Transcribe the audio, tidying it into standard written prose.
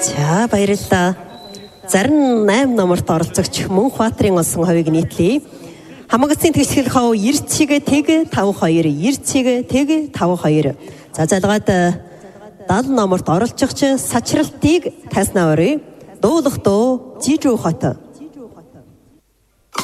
За баярлалаа. Зарим 8 номерт оролцогч Мөнхбаатарын олсон ховыг нийтлэе. Хамгаалалтын тэгшил хов 90 тэг 52 90 тэг 52. За залгаад 70 номерт оролцогч Сачралтыг тайснаа орё. Дуулах дуу Жижүү хот.